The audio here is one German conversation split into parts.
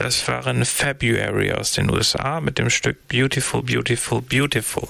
Das waren February aus den USA mit dem Stück Beautiful, Beautiful, Beautiful.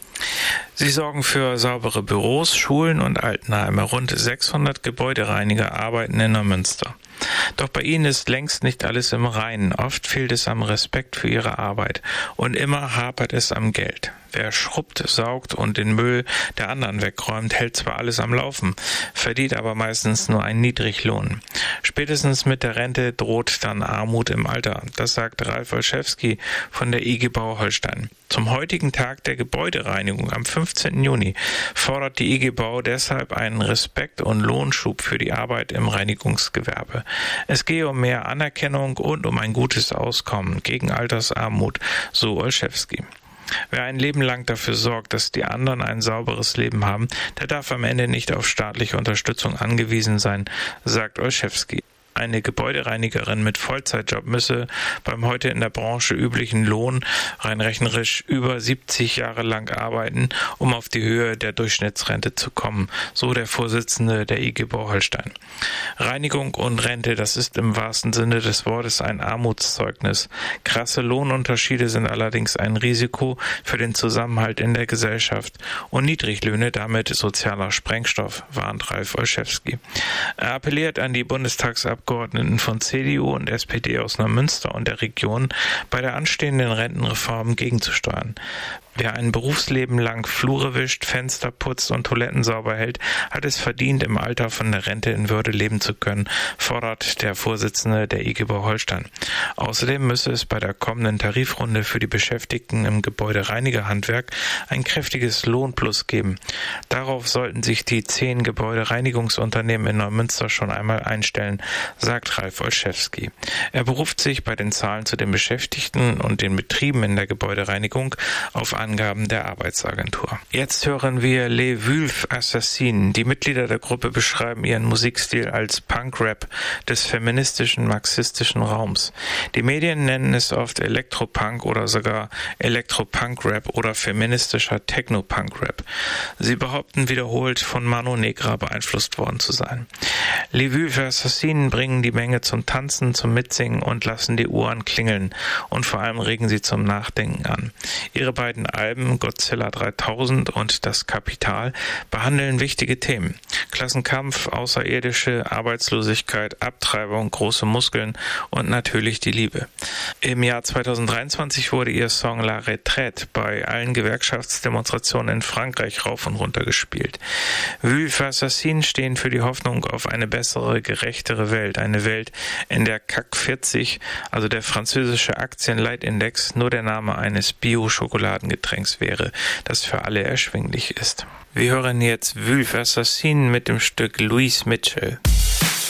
Sie sorgen für saubere Büros, Schulen und Altenheime. Rund 600 Gebäudereiniger arbeiten in Neumünster. Doch bei ihnen ist längst nicht alles im Reinen. Oft fehlt es am Respekt für ihre Arbeit und immer hapert es am Geld. Wer schrubbt, saugt und den Müll der anderen wegräumt, hält zwar alles am Laufen, verdient aber meistens nur einen Niedriglohn. Spätestens mit der Rente droht dann Armut im Alter. Das sagt Ralf Olszewski von der IG Bau Holstein. Zum heutigen Tag der Gebäudereinigung am 15. Juni fordert die IG Bau deshalb einen Respekt- und Lohnschub für die Arbeit im Reinigungsgewerbe. Es gehe um mehr Anerkennung und um ein gutes Auskommen gegen Altersarmut, so Olszewski. Wer ein Leben lang dafür sorgt, dass die anderen ein sauberes Leben haben, der darf am Ende nicht auf staatliche Unterstützung angewiesen sein, sagt Olszewski. Eine Gebäudereinigerin mit Vollzeitjob müsse beim heute in der Branche üblichen Lohn rein rechnerisch über 70 Jahre lang arbeiten, um auf die Höhe der Durchschnittsrente zu kommen, so der Vorsitzende der IG Bau Holstein. Reinigung und Rente, das ist im wahrsten Sinne des Wortes ein Armutszeugnis. Krasse Lohnunterschiede sind allerdings ein Risiko für den Zusammenhalt in der Gesellschaft und Niedriglöhne damit sozialer Sprengstoff, warnt Ralf Olszewski. Er appelliert an die Bundestagsabgeordneten von CDU und SPD aus Neumünster und der Region, bei der anstehenden Rentenreform gegenzusteuern. Wer ein Berufsleben lang Flure wischt, Fenster putzt und Toiletten sauber hält, hat es verdient, im Alter von der Rente in Würde leben zu können, fordert der Vorsitzende der IG Bau Holstein. Außerdem müsse es bei der kommenden Tarifrunde für die Beschäftigten im Gebäudereinigerhandwerk ein kräftiges Lohnplus geben. Darauf sollten sich die 10 Gebäudereinigungsunternehmen in Neumünster schon einmal einstellen, sagt Ralf Olszewski. Er beruft sich bei den Zahlen zu den Beschäftigten und den Betrieben in der Gebäudereinigung auf Angaben der Arbeitsagentur. Jetzt hören wir Les Vulves Assassines. Die Mitglieder der Gruppe beschreiben ihren Musikstil als Punk-Rap des feministischen, marxistischen Raums. Die Medien nennen es oft Elektropunk oder sogar Elektropunk-Rap oder feministischer Techno-Punk-Rap. Sie behaupten wiederholt, von Mano Negra beeinflusst worden zu sein. Les Vulves Assassines bringen die Menge zum Tanzen, zum Mitsingen und lassen die Ohren klingeln. Und vor allem regen sie zum Nachdenken an. Ihre beiden Alben Godzilla 3000 und Das Kapital behandeln wichtige Themen. Klassenkampf, Außerirdische, Arbeitslosigkeit, Abtreibung, große Muskeln und natürlich die Liebe. Im Jahr 2023 wurde ihr Song La Retraite bei allen Gewerkschaftsdemonstrationen in Frankreich rauf und runter gespielt. Vulves Assassines stehen für die Hoffnung auf eine bessere, gerechtere Welt. Eine Welt, in der CAC 40, also der französische Aktienleitindex, nur der Name eines Bio-Schokoladengetränks wäre, das für alle erschwinglich ist. Wir hören jetzt Vulves Assassines mit dem Stück Louis Mitchell.